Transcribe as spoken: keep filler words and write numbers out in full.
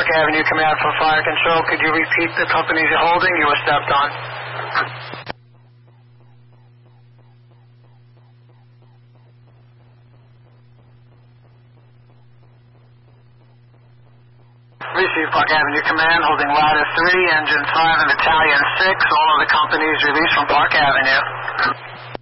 Avenue Command for Fire Control. Could you repeat the companies you're holding? You were stepped on. Receive Park Avenue Command, holding Ladder three, Engine five, and Battalion six. All of the companies released from Park Avenue.